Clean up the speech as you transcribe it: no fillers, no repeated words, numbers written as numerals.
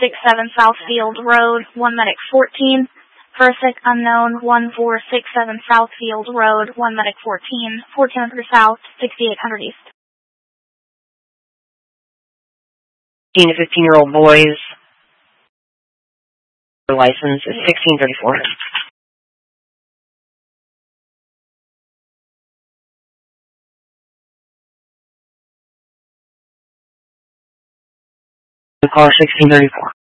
Southfield Road, 1 medic 14. Versick unknown 1467 Southfield Road, 1 medic 14, 1400 South, 6800 East. 15 to 15-year-old boys. Their license is 1634. The car 1634.